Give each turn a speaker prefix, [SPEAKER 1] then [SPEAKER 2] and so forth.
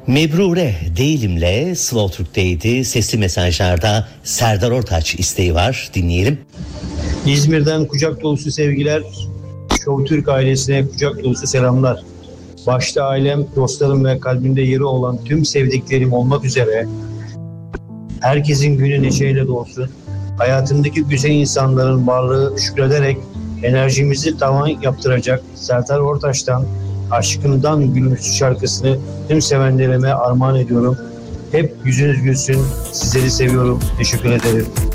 [SPEAKER 1] Mebrure değilimle Slow Türk'teydi. Sesli mesajlarda Serdar Ortaç isteği var. Dinleyelim.
[SPEAKER 2] İzmir'den kucak dolusu sevgiler. Show Türk ailesine kucak dolusu selamlar. Başta ailem, dostlarım ve kalbimde yeri olan tüm sevdiklerim olmak üzere herkesin günü neşeyle dolsun. Hayatımdaki güzel insanların varlığı şükrederek enerjimizi tavan yaptıracak Serdar Ortaç'tan Aşkımdan Gülümsüz şarkısını tüm sevenlerime armağan ediyorum. Hep yüzünüz gülsün. Sizleri seviyorum. Teşekkür ederim.